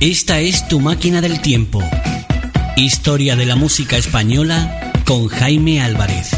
Esta es Tu Máquina del Tiempo. Historia de la música española con Jaime Álvarez.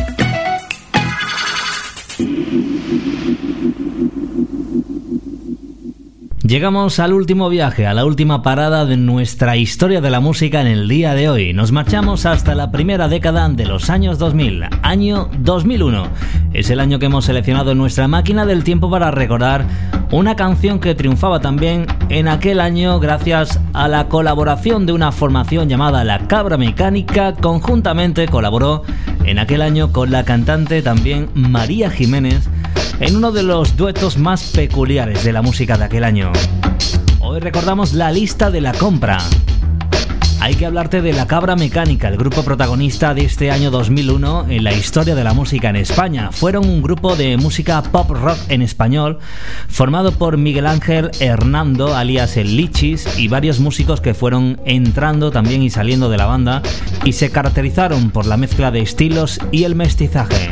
Llegamos al último viaje, a la última parada de nuestra historia de la música en el día de hoy. Nos marchamos hasta la primera década de los años 2000, año 2001. Es el año que hemos seleccionado en nuestra máquina del tiempo para recordar una canción que triunfaba también en aquel año gracias a la colaboración de una formación llamada La Cabra Mecánica. Conjuntamente colaboró en aquel año con la cantante también María Jiménez en uno de los duetos más peculiares de la música de aquel año. Hoy recordamos La Lista de la Compra. Hay que hablarte de La Cabra Mecánica, el grupo protagonista de este año 2001 en la historia de la música en España. Fueron un grupo de música pop rock en español, formado por Miguel Ángel Hernando, alias El Lichis, y varios músicos que fueron entrando también y saliendo de la banda y se caracterizaron por la mezcla de estilos y el mestizaje.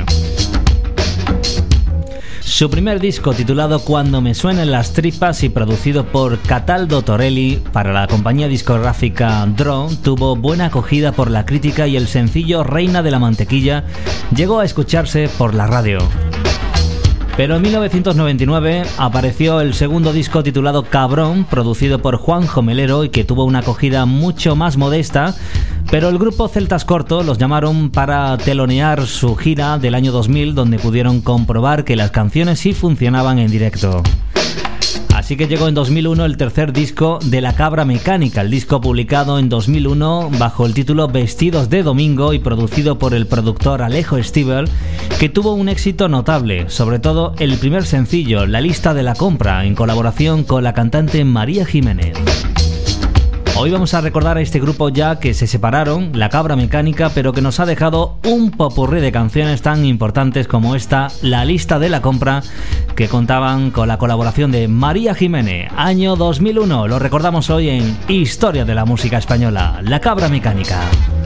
Su primer disco, titulado Cuando me suenen las tripas y producido por Cataldo Torelli para la compañía discográfica Drone, tuvo buena acogida por la crítica y el sencillo Reina de la Mantequilla llegó a escucharse por la radio. Pero en 1999 apareció el segundo disco titulado Cabrón, producido por Juanjo Melero y que tuvo una acogida mucho más modesta, pero el grupo Celtas Corto los llamaron para telonear su gira del año 2000, donde pudieron comprobar que las canciones sí funcionaban en directo. Así que llegó en 2001 el tercer disco de La Cabra Mecánica, el disco publicado en 2001 bajo el título Vestidos de Domingo y producido por el productor Alejo Stivel, que tuvo un éxito notable, sobre todo el primer sencillo, La Lista de la Compra, en colaboración con la cantante María Jiménez. Hoy vamos a recordar a este grupo ya que se separaron, La Cabra Mecánica, pero que nos ha dejado un popurrí de canciones tan importantes como esta, La Lista de la Compra, que contaban con la colaboración de María Jiménez, año 2001. Lo recordamos hoy en Historia de la Música Española, La Cabra Mecánica.